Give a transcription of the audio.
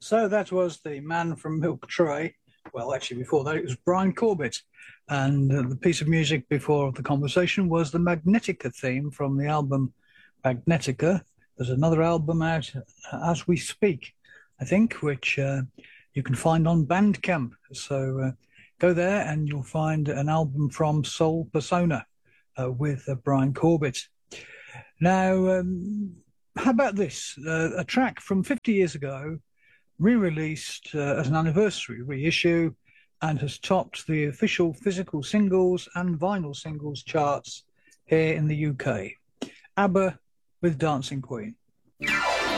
So that was the man from Milk Tray. Well, actually, before that, it was Brian Corbett. And the piece of music before the conversation was the Magnetica theme from the album Magnetica. There's another album out as we speak, I think, which you can find on Bandcamp. So go there and you'll find an album from Soul Persona with Brian Corbett. Now, how about this? A track from 50 years ago, re-released as an anniversary reissue, and has topped the official physical singles and vinyl singles charts here in the UK. ABBA with Dancing Queen.